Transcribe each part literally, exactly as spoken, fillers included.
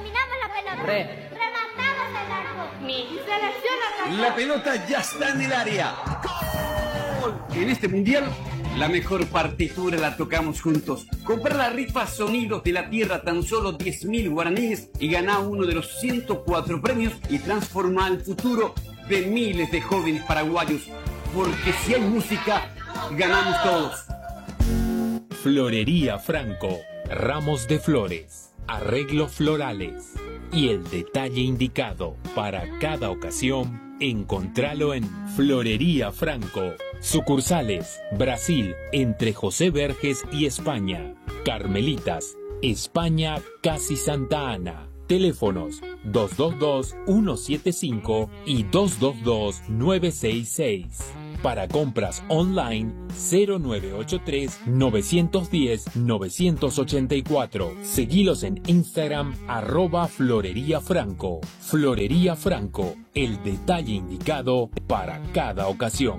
dominamos la pelota. Re. Rematamos el arco. Mi selección atacó. La pelota ya está en el área. ¡Gol! En este mundial, la mejor partitura la tocamos juntos. Comprar la rifa Sonidos de la Tierra tan solo diez mil guaraníes y ganar uno de los ciento cuatro premios y transformar el futuro de miles de jóvenes paraguayos. Porque si hay música, ganamos todos. Florería Franco, ramos de flores, arreglos florales y el detalle indicado para cada ocasión, encontralo en Florería Franco. Sucursales, Brasil, entre José Verges y España. Carmelitas, España, Casi Santa Ana. Teléfonos dos dos dos, uno siete cinco y dos dos dos, nueve seis seis. Para compras online cero nueve ocho tres, nueve uno cero, nueve ocho cuatro. Seguilos en Instagram arroba Florería Franco. Florería Franco, el detalle indicado para cada ocasión.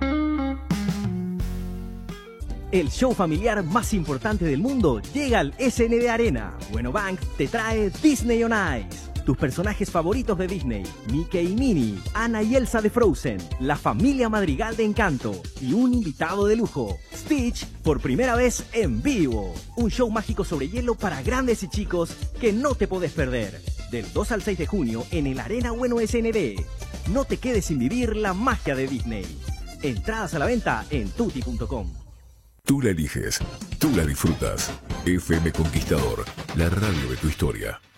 El show familiar más importante del mundo llega al S N B Arena. Bueno Bank te trae Disney on Ice. Tus personajes favoritos de Disney, Mickey y Minnie, Anna y Elsa de Frozen, la familia Madrigal de Encanto y un invitado de lujo, Stitch, por primera vez en vivo. Un show mágico sobre hielo para grandes y chicos que no te podés perder. Del dos al seis de junio en el Arena Bueno S N B. No te quedes sin vivir la magia de Disney. Entradas a la venta en tutti punto com. Tú la eliges, tú la disfrutas. F M Conquistador, la radio de tu historia.